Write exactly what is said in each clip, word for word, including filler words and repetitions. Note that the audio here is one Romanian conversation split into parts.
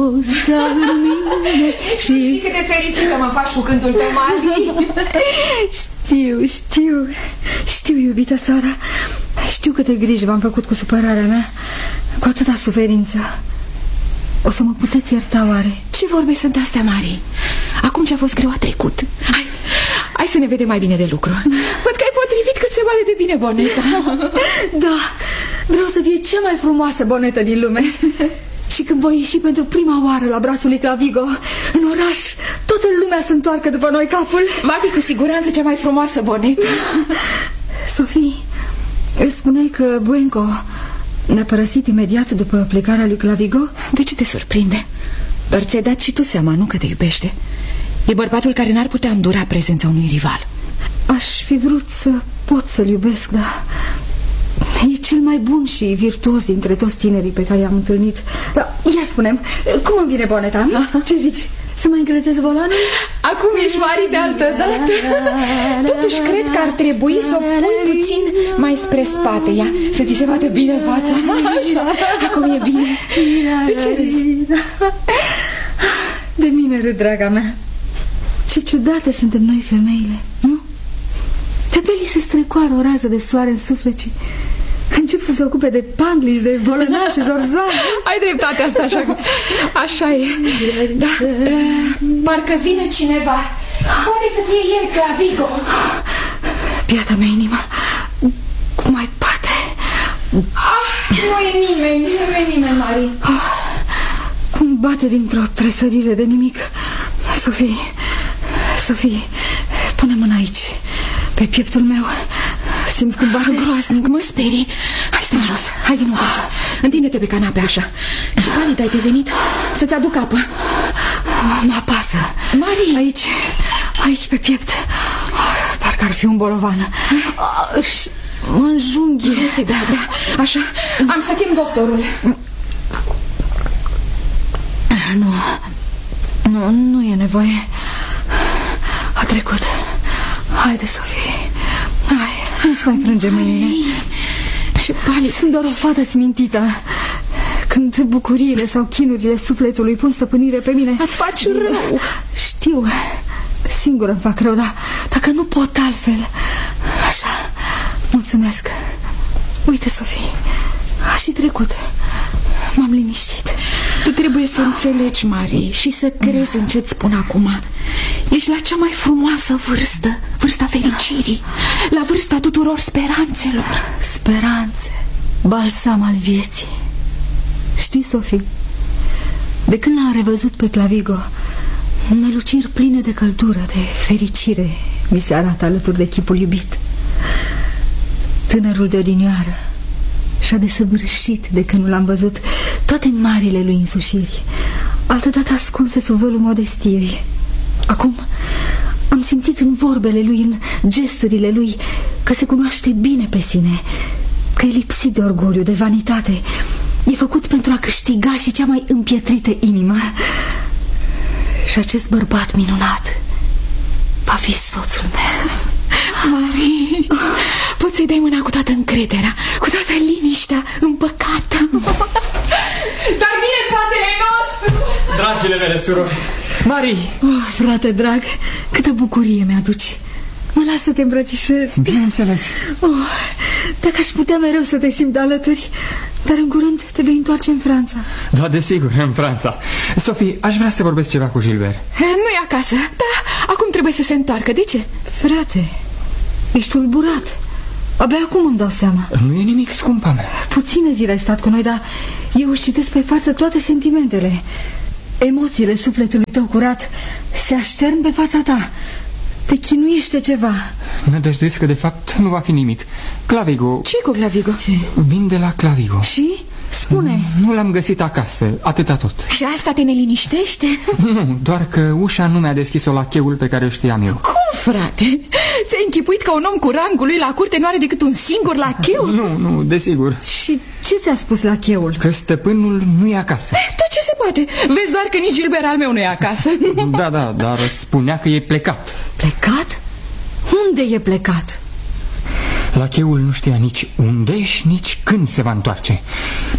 fost în mine. Și nu știi cât de fericită mă faci cu cântul tău, Mari. Știu, știu, știu, iubita Sara. Știu câte griji v-am făcut cu supărarea mea, cu atâta suferință. O să mă puteți ierta oare? Ce vorbe sunt astea, Mari? Acum ce a fost greu a trecut. Hai, hai să ne vedem mai bine de lucru. Văd că ai potrivit cât se poate de bine boneta. Da, vreau să fie cea mai frumoasă bonetă din lume. Și când voi ieși pentru prima oară la brațul lui Clavigo în oraș, toată lumea să întoarcă după noi capul. Va fi cu siguranță cea mai frumoasă bonetă. Sofie, îți spuneai că Buenco ne-a părăsit imediat după plecarea lui Clavigo? De ce te surprinde? Doar ți-ai dat și tu seama, nu că te iubește. E bărbatul care n-ar putea îndura prezența unui rival. Aș fi vrut să pot să-l iubesc, dar e cel mai bun și virtuos dintre toți tinerii pe care i-am întâlnit. Dar, ia spune-mi, cum îmi vine boneta? Ce zici? Să mai încrezez volanul? Acum ești Mari de altă dată. Totuși cred că ar trebui să o pui puțin mai spre spate. Ia, să ți se vadă bine fața. Așa, acum e bine. De ce râzi? De mine râd, draga mea. Ce ciudate suntem noi femeile, nu? De pe li se strecoară o rază de soare în suflet și încep să se ocupe de pangliși, de bolănași, de zorzani. Ai dreptate asta, așa, așa e. Da, parcă vine cineva. Poate să fie el, Clavigo. Piata mea inimă, cum mai bate. Ah, nu e nimeni, nu e nimeni, Mari. Oh, cum bate dintr-o tresărire de nimic. Sofie, Sofie, pune mâna aici, pe pieptul meu. Simți cum bate? Groaznic, mă sperii. Hai, stai jos, hai din încoace. Întinde-te pe canapea așa. Și palid ai devenit să-ți aduc apă. Mă apasă. Mari! Aici, aici pe piept. Oh, parcă ar fi un bolovan. Oh, și mă înjunghie. Da, da, așa. Am să chem doctorul. Nu, nu, nu e nevoie. A trecut. Haide, Sofie. Hai, nu-ți mai frânge mâinile. Ce palid. Sunt doar o fată smintită. Când bucuriile sau chinurile sufletului pun stăpânire pe mine, îți faci rău. Știu, singură îmi fac rău, dar dacă nu pot altfel. Așa, mulțumesc. Uite, Sofie, a și trecut. M-am liniștit. Tu trebuie să înțelegi, Mari, și să crezi în ce-ți spun acum. Ești la cea mai frumoasă vârstă, vârsta fericirii, la vârsta tuturor speranțelor. Speranțe, balsam al vieții. Știi, Sofie, de când l-am revăzut pe Clavigo, năluciri pline de căldură, de fericire mi se arată alături de chipul iubit. Tânărul de odinioară și-a desăvârșit de când nu l-am văzut toate marile lui însușiri, altădată ascunse sub vălul modestiei. Acum am simțit în vorbele lui, în gesturile lui, că se cunoaște bine pe sine, că e lipsit de orgoliu, de vanitate. E făcut pentru a câștiga și cea mai împietrită inimă. Și acest bărbat minunat va fi soțul meu. Mari, poți să-i dai mâna cu toată încrederea, cu toată liniștea împăcată. Dar vine fratele nostru! Dragile mele surori, Mari! Oh, frate drag, câtă bucurie mi-aduci. Mă las să te îmbrățișez. Bineînțeles. Oh, dacă aș putea mereu să te simt alături. Dar în curând te vei întoarce în Franța. Da, desigur, în Franța. Sofie, aș vrea să vorbesc ceva cu Gilbert. Nu e acasă, da, acum trebuie să se întoarcă. De ce? Frate, ești tulburat. Abia acum îmi dau seama. Nu e nimic, scumpa mea. Puține zile ai stat cu noi, dar eu își citesc pe față toate sentimentele. Emoțiile sufletului tău curat se aștern pe fața ta. Te chinuiește ceva. Nădăjduiesc că de fapt nu va fi nimic. Clavigo... Ce cu Clavigo? Ce? Vin de la Clavigo. Și? Spune. Nu l-am găsit acasă, atâta tot. Și asta te neliniștește? Nu, doar că ușa nu mi-a deschis-o la cheul pe care o știam eu. Cum, frate? Ți-ai închipuit că un om cu rangul lui la curte nu are decât un singur lacheu? Nu, nu, desigur. Și ce ți-a spus lacheul? Că stăpânul nu e acasă. Tot ce se poate. Vezi doar că nici Gilbert al meu nu e acasă. Da, da, dar spunea că e plecat. Plecat? Unde e plecat? Lacheul nu știa nici unde și nici când se va întoarce.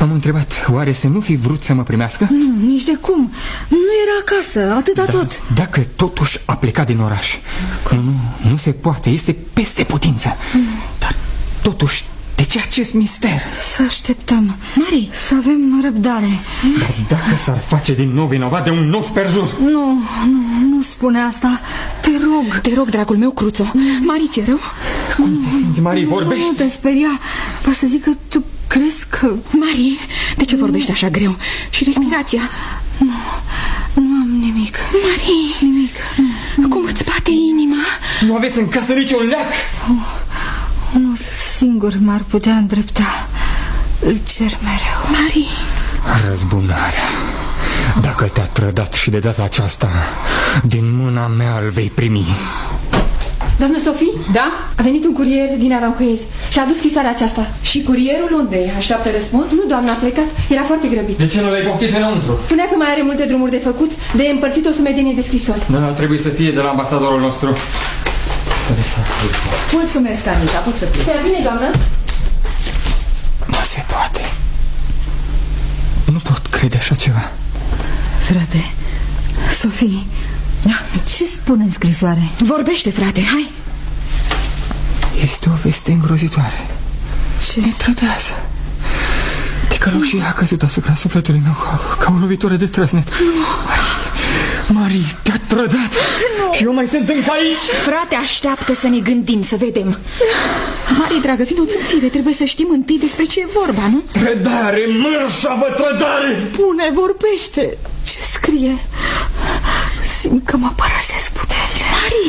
M-am întrebat, oare să nu fi vrut să mă primească? Nu, nici de cum. Nu era acasă, atâta da, tot. Dacă totuși a plecat din oraș. Nu, nu, nu se poate, este peste putință. mm. Dar totuși, de ce acest mister? Să așteptăm, Mari, să avem răbdare. Dar dacă s-ar face din nou vinovat de un nou sperjur? Nu, nu, nu spune asta. Te rog. Te rog, dragul meu, Cruțo. Mari, ți-e rău? Cum te simți, Mari? Vorbești? Nu te speria. Vă să zic că tu crezi că... Mari, de ce vorbești așa greu? Și respirația? Nu, nu am nimic. Mari, nimic. Cum îți bate inima? Nu aveți în casă niciun leac? Nu singur m-ar putea îndrepta. Îl cer mereu. Mari, răzbunarea. Dacă te-a trădat și de data aceasta, din mâna mea îl vei primi. Doamnă Sofie? Da? A venit un curier din Aranjuez și a adus scrisoarea aceasta. Și curierul unde? Așteaptă răspuns? Nu, doamna, a plecat. Era foarte grăbit. De ce nu l-ai poftit înăuntru? Spunea că mai are multe drumuri de făcut, de împărțit o sumedenie de scrisori. Da, trebuie să fie de la ambasadorul nostru. Să le sară. Mulțumesc, Anita, pot să plec. Prea bine, doamnă? Nu se poate. Nu pot crede așa ceva. Frate, Sofie, ce spune în scrisoare? Vorbește, frate, hai. Este o veste îngrozitoare. Ce? Ne trădează. Ticăloșia a căzut asupra sufletului meu ca, ca o lovitură de trăsnet. Mari, te-a trădat. Nu. Și eu mai sunt încă aici. Frate, așteaptă să ne gândim, să vedem. Mari, dragă, vino-ți în fire. Trebuie să știm întâi despre ce e vorba, nu? Trădare, mărșavă, trădare. Spune, vorbește. Ce scrie? Simt că mă părăsesc puterile. Mari!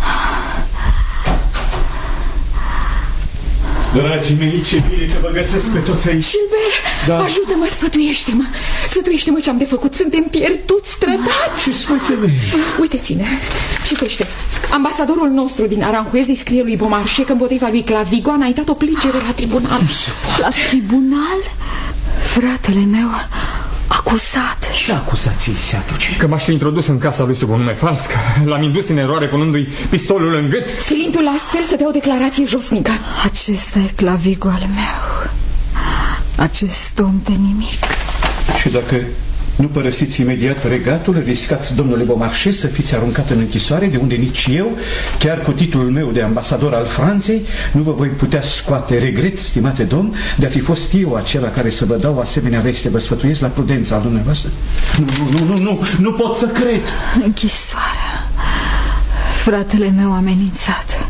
Dragii mei, ce bine că vă găsesc pe toți aici. Gilbert, da. Ajută-mă, sfătuiește-mă. Sfătuiește-mă ce am de făcut. Suntem pierduți, trădați. Ce spune? Uite, ține, citește. Ambasadorul nostru din Aranjuez îi scrie lui Beaumarchais că împotriva lui Clavigo a înaintat o plângere la tribunal. La tribunal? Fratele meu acuzat. Ce acuzații se aduce? Că m-aș fi introdus în casa lui sub un nume fals, că l-am indus în eroare punându-i pistolul în gât. Silindu-l astfel să dea o declarație josnică. Acesta e Clavigo al meu. Acest om de nimic. Și dacă nu părăsiți imediat regatul, riscați, domnule Beaumarchais, să fiți aruncat în închisoare, de unde nici eu, chiar cu titlul meu de ambasador al Franței, nu vă voi putea scoate. Regret, stimate domn, de a fi fost eu acela care să vă dau o asemenea veste. Vă sfătuiesc la prudența al dumneavoastră. Nu, nu, nu, nu, nu, nu pot să cred. Închisoarea. Fratele meu amenințat.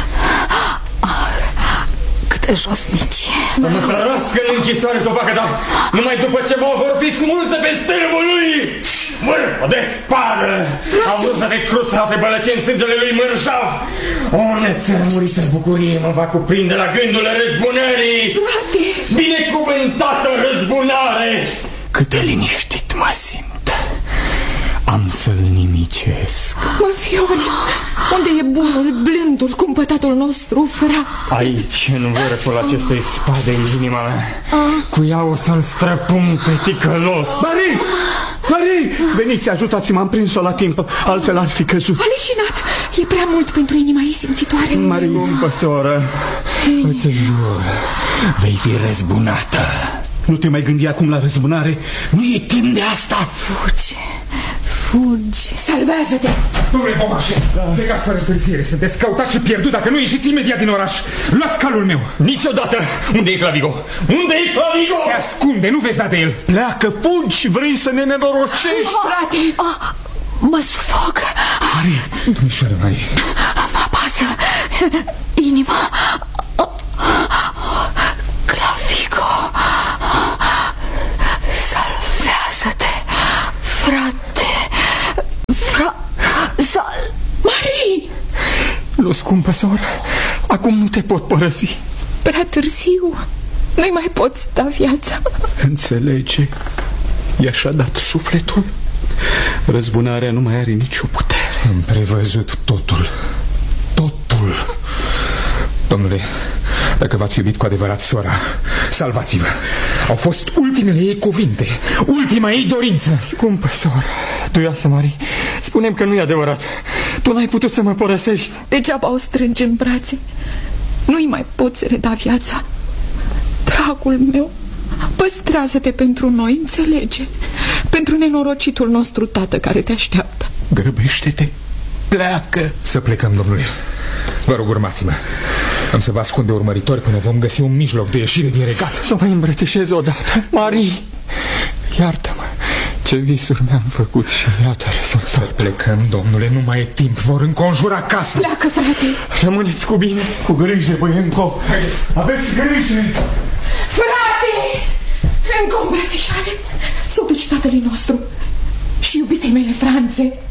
Josnicie. Să mă hărăscă în închisoare să o facă, dar numai după ce mă vor fi smulse pe stâlpul lui. Vârfă de spadă. Am vrut să te cruțate bălăce în sângele lui mărșav. O nețărmurită bucurie mă va cuprinde la gândul răzbunării. Frate! Binecuvântată răzbunare. Cât de liniștit mă simt. Am să-l nimicesc. Mă fiori, unde e bunul, blândul, cumpătatul nostru, frate? Aici, în vârful acestei spade, în inima mea. Cu ea o să-l străpun pe ticălos. Marie! Marie! Veniți, ajutați-mă, am prins-o la timp, altfel ar fi căzut. Aleșinat, e prea mult pentru inima ei simțitoare. Marie, scumpă soră, îți jur, vei fi răzbunată. Nu te mai gândi acum la răzbunare. Nu e timp de asta. Fugi, fugi. Salvează-te. Domnule Beaumarchais, da. Plecați fără întârziere. Sunteți căutat și pierdut. Dacă nu ieșiți imediat din oraș, luați calul meu. Niciodată. Unde e Clavigo? Unde e Clavigo? Se ascunde, nu vezi da de el. Pleacă, fugi, vrei să ne nenorocești. Frate, oh, mă sufoc. Marie, domnișoară Marie, mă apasă inima. Clavigo, salvează-te, frate. Fra... Sal... Marie! Nu, scumpă soră, acum nu te pot părăsi. Prea târziu. Nu-i mai poți da viața. Înțelege, i-a și-a dat sufletul. Răzbunarea nu mai are nicio putere. Am prevăzut totul. Totul. Domnule, dacă v-ați iubit cu adevărat sora, salvați-vă. Au fost ultimele ei cuvinte, ultima ei dorință. Scumpă soră, duioasă Marie, spune-mi că nu e adevărat. Tu n-ai putut să mă părăsești. Degeaba o strângi în brațe. Nu-i mai poți reda viața. Dragul meu, Păstrează-te pentru noi, înțelege. Pentru nenorocitul nostru tată care te așteaptă. Grăbește-te, pleacă. Să plecăm, domnule. Vă rog, urmați-mă. Am să vă ascund de urmăritori până vom găsi un mijloc de ieșire din regat. Să mă îmbrățișez odată. Marie, iartă-mă. Ce visuri mi-am făcut și iată rezultatul. Să plecăm, domnule, nu mai e timp. Vor înconjura casa. Pleacă, frate. Rămâneți cu bine. Cu grijă, băienco. Aveți grijă. Frate! Încă o îmbrățișare. Să o duci tatălui nostru și iubitei mele, Franțe.